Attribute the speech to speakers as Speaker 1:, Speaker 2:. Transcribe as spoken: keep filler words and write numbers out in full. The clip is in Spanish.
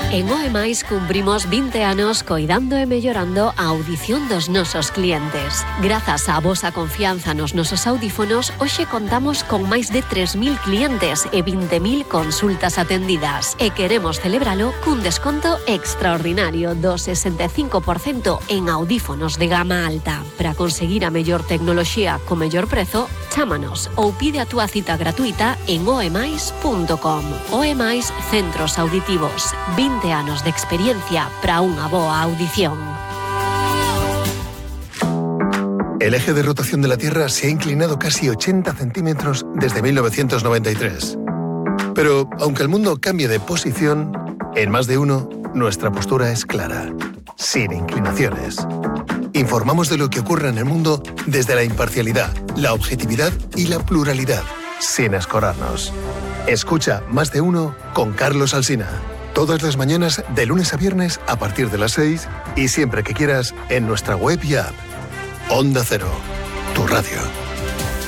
Speaker 1: En Oemais cumprimos veinte anos coidando e mellorando a audición dos nosos clientes. Grazas á vosa confianza nos nosos audífonos, hoxe contamos con máis de tres mil clientes e vinte mil consultas atendidas. E queremos celebralo cun desconto extraordinario do sesenta e cinco por cento en audífonos de gama alta. Para conseguir a mellor tecnoloxía co mellor prezo, chámanos ou pide a túa cita gratuita en oemais punto com. Oemais Centros Auditivos. veinte anos de experiencia para unha boa audición.
Speaker 2: El eje de rotación de la Tierra se ha inclinado casi ochenta centímetros desde mil novecientos noventa y tres. Pero, aunque el mundo cambie de posición, en Más de Uno, nuestra postura es clara, sin inclinaciones. Informamos de lo que ocurre en el mundo desde la imparcialidad, la objetividad y la pluralidad, sin escorarnos. Escucha Más de Uno con Carlos Alsina. Todas las mañanas, de lunes a viernes, a partir de las seis y siempre que quieras, en nuestra web y app. Onda Cero, tu radio.